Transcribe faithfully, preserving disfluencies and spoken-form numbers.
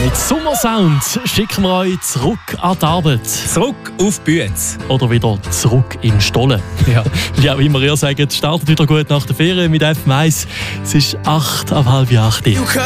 Mit Sommersound schicken wir euch zurück an die Arbeit. Zurück auf Büetz. Oder wieder zurück in Stollen. Ja. Wie auch immer ihr sagt, startet wieder gut nach der Ferien mit F M eins. Es ist acht auf halb acht.